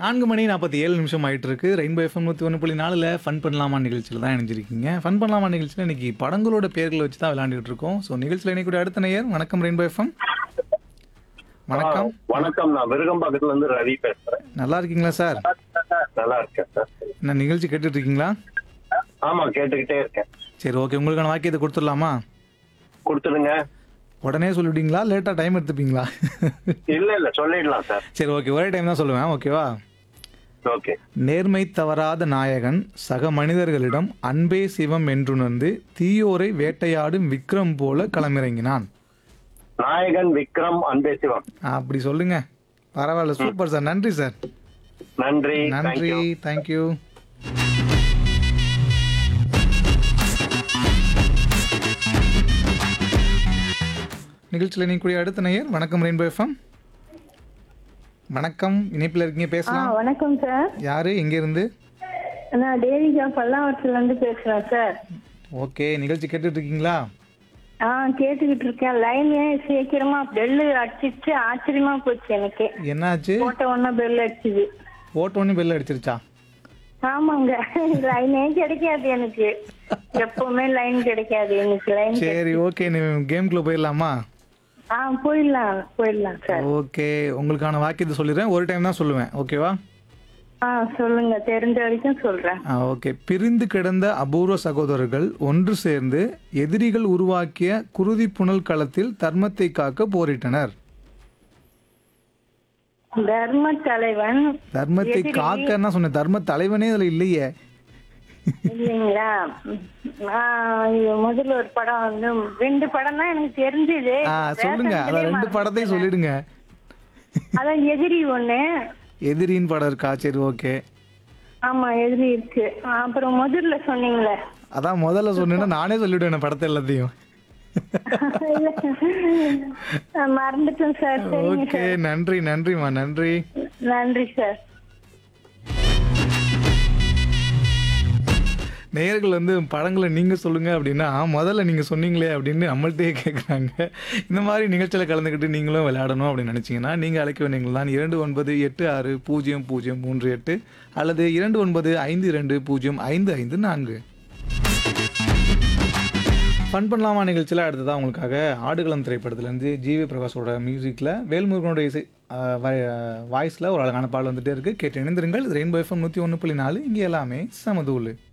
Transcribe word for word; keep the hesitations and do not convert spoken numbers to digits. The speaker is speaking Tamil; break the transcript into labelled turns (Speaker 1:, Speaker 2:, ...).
Speaker 1: நான்கு மணி நாற்பத்தி ஏழு நிமிஷம் ஆயிட்டு இருக்கு. ரெயின்போ எஃப்எம் நூற்றி ஒன்று புள்ளி நாலில் ஃபன் பண்ணலாமா நிகழ்ச்சியில் தான் இணைஞ்சிருக்கீங்க. ஃபன் பண்ணலாமா நிகழ்ச்சியில் இன்னைக்கு படங்களோட பேர்களை வச்சு தான் விளையாண்டுட்டு இருக்கோம். ஸோ நிகழ்ச்சியில் இணைக்கூடிய அடுத்த நேயர் வணக்கம் ரெயின்போ எஃப்எம். வணக்கம்.
Speaker 2: வணக்கம். நான் விருகம்பாக்கத்துல இருந்து ரவி பேசுறேன்.
Speaker 1: நல்லா இருக்கீங்களா சார்?
Speaker 2: நல்லா இருக்கேன் சார்.
Speaker 1: என்ன நிகழ்ச்சி கேட்டுட்டு இருக்கீங்களா?
Speaker 2: ஆமா, கேட்டுக்கிட்டே இருக்கேன்.
Speaker 1: சரி, ஓகே. உங்களுக்கான வாக்கியத்தை கொடுத்துடலாமா?
Speaker 2: கொடுத்துடுங்க.
Speaker 1: உடனே சொல்லிவிட்டீங்களா, லேட்டாக டைம் எடுத்துப்பீங்களா?
Speaker 2: இல்ல இல்ல சொல்லிடலாம் சார்.
Speaker 1: சரி, ஓகே. ஒரே டைம் தான் சொல்லுவேன், ஓகேவா?
Speaker 2: ஓகே.
Speaker 1: நேர்மை தவறாத நாயகன் சக மனிதர்களிடம் அன்பே சிவம் என்றுணர்ந்து தீயோரை வேட்டையாடும் விக்ரம் போல களமிறங்கினான்.
Speaker 2: நாயகன் விக்ரம் அன்பே சிவம்.
Speaker 1: அப்படி சொல்லுங்க. பரவாயில்ல, சூப்பர் சார். நன்றி சார்.
Speaker 2: நன்றி.
Speaker 1: நன்றி, தேங்க்யூ. நிகழ்ச்சியில் நீக்கூடிய அடுத்த நேயர் வணக்கம் ரெயின்போ எஃப்எம். வணக்கம், இணைப்பில் இருக்கீங்க, பேசலாம்.
Speaker 3: வணக்கம் சார்.
Speaker 1: யாரு, எங்க இருந்து?
Speaker 3: நான் தேவிகா பல்லாவரத்துல இருந்து பேசுறேன் சார்.
Speaker 1: ஓகே, நிகழ்ச்சி கேட்டுட்டு இருக்கீங்களா?
Speaker 3: ஆ கேட்டுக்கிட்டு இருக்கேன். லைன் சீக்கிரமா பெல்லு அடிச்சிச்சு, ஆச்சரியமா போச்சு எனக்கு.
Speaker 1: என்னாச்சு?
Speaker 3: போட்ட உடனே பெல் அடிச்சுது.
Speaker 1: போட்டோன்னு பெல் அடிச்சிருச்சா?
Speaker 3: ஆமாங்க, லைனே கிடைக்காது எனக்கு. எப்பவுமே லைன் கிடைக்காது எனக்கு. லைன்
Speaker 1: சரி, ஓகே. நீ கேம்குள்ள போயிடலாமா?
Speaker 3: ஆ போயிடலாம் போயிடலாம் சார்.
Speaker 1: ஓகே, உங்களுக்கான வாக்கியத்தை சொல்லிடுறேன். ஒரு டைம் தான் சொல்லுவேன், ஓகேவா?
Speaker 3: ஆ சொல்லுங்க, தெரிஞ்ச வரைக்கும் சொல்றேன்.
Speaker 1: ஆ ஓகே. பிரிந்து கிடந்த அபூர்வ சகோதரர்கள் ஒன்று சேர்ந்து எதிரிகள் உருவாக்கிய குருதி புனல் களத்தில் தர்மத்தை காக்க போரிட்டனர்.
Speaker 3: தர்ம தலைவன்.
Speaker 1: தர்மத்தை காக்கன்னா சொன்ன, தர்ம தலைவனே அதுல இல்லையே.
Speaker 3: இல்லைங்களா? முதல்ல ஒரு படம் வந்து ரெண்டு படம் தான் எனக்கு தெரிஞ்சது.
Speaker 1: ஆ சொல்லுங்க, அத ரெண்டு படத்தையும் சொல்லிடுங்க.
Speaker 3: அதான் எதிரி ஒண்ணு.
Speaker 1: எதிரின்னு படம் இருக்கா? சரி, ஓகே.
Speaker 3: ஆமா, எதிரி இருக்கு. அப்புறம் முதல்ல சொன்னீங்களே,
Speaker 1: அதான் முதல்ல சொன்னேன்னா நானே சொல்லிவிடுவேன் படத்தை எல்லாத்தையும்.
Speaker 3: மறந்துட்டேன் சார்.
Speaker 1: ஓகே, நன்றி நன்றிமா, நன்றி.
Speaker 3: நன்றி சார்.
Speaker 1: நேயர்கள் வந்து படங்களை நீங்கள் சொல்லுங்கள் அப்படின்னா முதல்ல நீங்கள் சொன்னீங்களே அப்படின்னு நம்மள்கிட்டயே கேட்குறாங்க. இந்த மாதிரி நிகழ்ச்சியில் கலந்துக்கிட்டு நீங்களும் விளையாடணும் அப்படின்னு நினச்சிங்கன்னா நீங்கள் அழைக்க வேண்டியவங்க தான் இரண்டு ஒன்பது எட்டு ஆறு பூஜ்ஜியம் பூஜ்ஜியம் மூன்று எட்டு அல்லது இரண்டு ஒன்பது ஐந்து இரண்டு பூஜ்ஜியம் ஐந்து ஐந்து நான்கு. ஃபன் பண்ணலாமா நிகழ்ச்சியில் அடுத்ததான் உங்களுக்காக ஆடுகளம் திரைப்படத்துலேருந்து ஜிவி பிரகாஷோட மியூசிக்கில் வேல்முருகனோட இசை வாய்ஸில் ஒரு அழகான பாடல் வந்துகிட்டே இருக்குது. கேட்டு இணைந்திருங்கள். ரெயின்போ எஃப்எம் நூற்றி ஒன்று புள்ளி நாலு, இங்கே எல்லாமே சமதூள்.